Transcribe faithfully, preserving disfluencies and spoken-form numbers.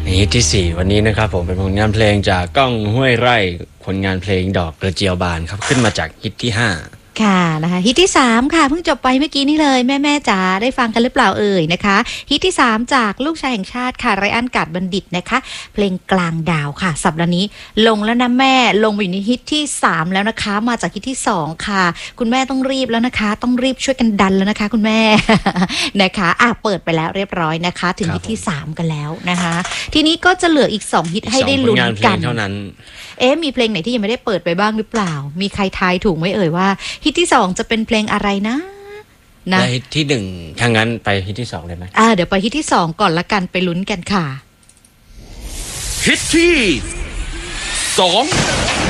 ฮิตที่สี่วันนี้นะครับผมเป็นผลงานเพลงจากก้องห้วยไร่ผลงานเพลงดอกกระเจียวบานครับขึ้นมาจากฮิตที่ห้าค่ะนะคะฮิตที่สามค่ะเพิ่งจบไปเมื่อกี้นี่เลยแม่แม่จ๋าได้ฟังกันหรือเปล่าเอ่ยนะคะฮิตที่สามจากลูกชายแห่งชาติค่ะไรอันกาดบัณฑิตนะคะเพลงกลางดาวค่ะสัปดาห์นี้ลงแล้วนะแม่ลงไปอยู่ในฮิตที่สามแล้วนะคะมาจากฮิตที่สองค่ะคุณแม่ต้องรีบแล้วนะคะต้องรีบช่วยกันดันแล้วนะคะคุณแม่ นะคะอ่ะเปิดไปแล้วเรียบร้อยนะคะถึงฮิตที่สามกันแล้วนะคะทีนี้ก็จะเหลืออีกสองฮิตให้ได้ลุ้นกันเท่านั้นเอ๊ะมีเพลงไหนที่ยังไม่ได้เปิดไปบ้างหรือเปล่ามีใครทายถูกไหมเอ่ยว่าฮิตที่สองจะเป็นเพลงอะไรนะนะฮิตที่หนึ่งถ้างั้นไปฮิตที่สองเลยไหมอ่าเดี๋ยวไปฮิตที่สองก่อนละกันไปลุ้นกันค่ะฮิตที่สอง